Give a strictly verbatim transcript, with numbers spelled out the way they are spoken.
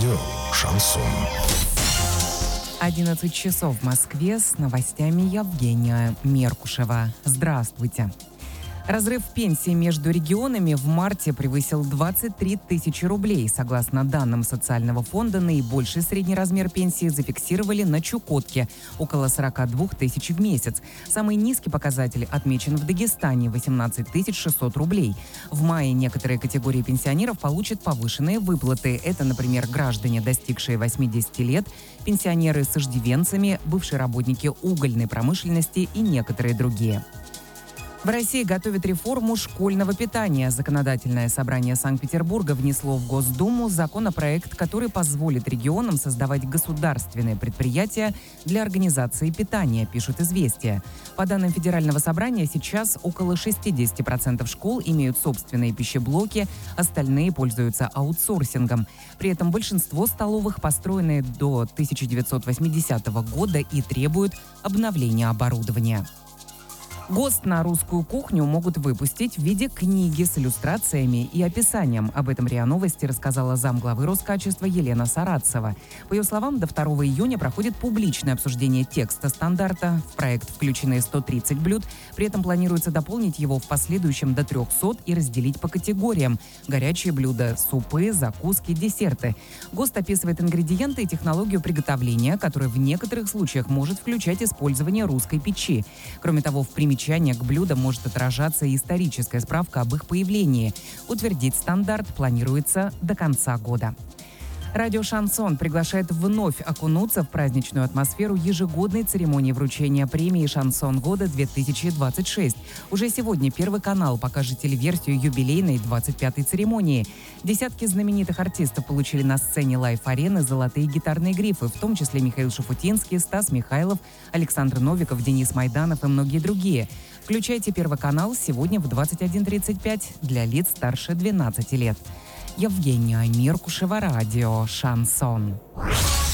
Радио «Шансон». одиннадцать часов в Москве, с новостями Евгения Меркушева. Здравствуйте. Разрыв пенсий между регионами в марте превысил двадцать три тысячи рублей. Согласно данным Социального фонда, наибольший средний размер пенсии зафиксировали на Чукотке – около сорок две тысячи в месяц. Самый низкий показатель отмечен в Дагестане – восемнадцать тысяч шестьсот рублей. В мае некоторые категории пенсионеров получат повышенные выплаты. Это, например, граждане, достигшие восьмидесяти лет, пенсионеры с иждивенцами, бывшие работники угольной промышленности и некоторые другие. В России готовят реформу школьного питания. Законодательное собрание Санкт-Петербурга внесло в Госдуму законопроект, который позволит регионам создавать государственные предприятия для организации питания, пишут «Известия». По данным Федерального собрания, сейчас около шестьдесят процентов школ имеют собственные пищеблоки, остальные пользуются аутсорсингом. При этом большинство столовых построены до тысяча девятьсот восьмидесятого года и требуют обновления оборудования. ГОСТ на русскую кухню могут выпустить в виде книги с иллюстрациями и описанием. Об этом РИА Новости рассказала замглавы Роскачества Елена Саратцева. По ее словам, до второго июня проходит публичное обсуждение текста стандарта. В проект включены сто тридцать блюд. При этом планируется дополнить его в последующем до трехсот и разделить по категориям: горячие блюда, супы, закуски, десерты. ГОСТ описывает ингредиенты и технологию приготовления, которая в некоторых случаях может включать использование русской печи. Кроме того, в примечании к блюдам может отражаться историческая справка об их появлении. Утвердить стандарт планируется до конца года. Радио «Шансон» приглашает вновь окунуться в праздничную атмосферу ежегодной церемонии вручения премии «Шансон года-две тысячи двадцать шесть». Уже сегодня Первый канал покажет телеверсию юбилейной двадцать пятой церемонии. Десятки знаменитых артистов получили на сцене лайв-арены золотые гитарные грифы, в том числе Михаил Шуфутинский, Стас Михайлов, Александр Новиков, Денис Майданов и многие другие. Включайте Первый канал сегодня в двадцать один тридцать пять для лиц старше двенадцати лет. Евгения Меркушева, радио «Шансон».